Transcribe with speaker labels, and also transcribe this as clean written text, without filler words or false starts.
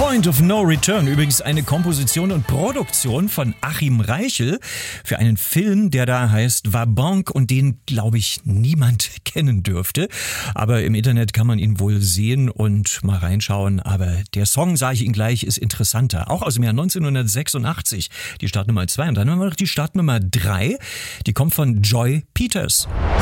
Speaker 1: Point of No Return, übrigens eine Komposition und Produktion von Achim Reichel für einen Film, der da heißt Vabank und den, glaube ich, niemand kennen dürfte. Aber im Internet kann man ihn wohl sehen und mal reinschauen. Aber der Song, sage ich Ihnen gleich, ist interessanter. Auch aus dem Jahr 1986, die Startnummer 2. Und dann haben wir noch die Startnummer 3, die kommt von Joy Peters.